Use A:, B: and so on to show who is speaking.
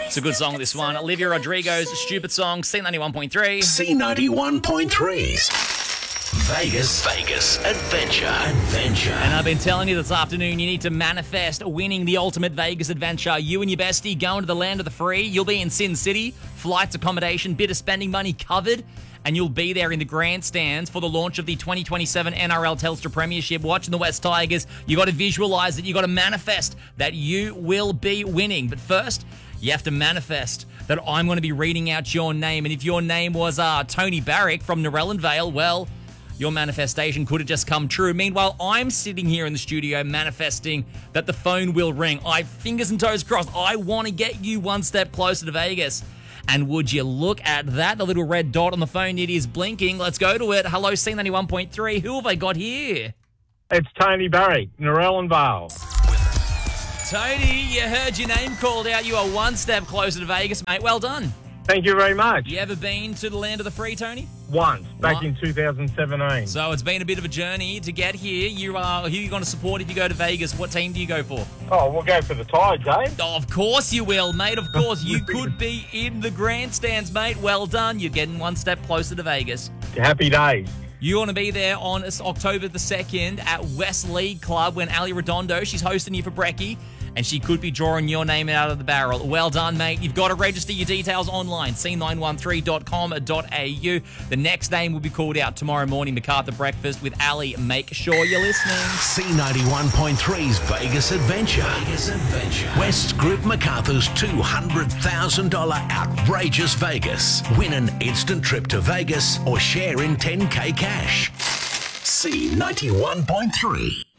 A: It's a good song, this one. Olivia Rodrigo's Stupid Song, C91.3.
B: C91.3's Vegas Adventure.
A: And I've been telling you this afternoon, you need to manifest winning the ultimate Vegas adventure. You and your bestie going to the land of the free. You'll be in Sin City, flights, accommodation, bit of spending money covered, and you'll be there in the grandstands for the launch of the 2027 NRL Telstra Premiership, watching the West Tigers. You got to visualize it. You got to manifest that you will be winning. But first, you have to manifest that I'm going to be reading out your name. And if your name was Tony Barrick from Narellan Vale, well, your manifestation could have just come true. Meanwhile, I'm sitting here in the studio manifesting that the phone will ring. Fingers and toes crossed. I want to get you one step closer to Vegas. And would you look at that? The little red dot on the phone, it is blinking. Let's go to it. Hello, C91.3. Who have I got here?
C: It's Tony Barrick, Narellan Vale.
A: Tony, you heard your name called out. You are one step closer to Vegas, mate. Well done.
C: Thank you very much.
A: You ever been to the land of the free, Tony?
C: Once, back in 2017.
A: So it's been a bit of a journey to get here. Who are you going to support if you go to Vegas? What team do you go for?
C: Oh, we'll go for the Tides, eh?
A: Oh, of course you will, mate. Of course. You could be in the grandstands, mate. Well done. You're getting one step closer to Vegas.
C: Happy days.
A: You want to be there on October the 2nd at West League Club when Ali Redondo, she's hosting you for brekkie, and she could be drawing your name out of the barrel. Well done, mate. You've got to register your details online, c913.com.au. The next name will be called out tomorrow morning, MacArthur Breakfast with Ali. Make sure you're listening.
B: C91.3's Vegas Adventure. West Group MacArthur's $200,000 outrageous Vegas. Win an instant trip to Vegas or share in 10K cash. C91.3.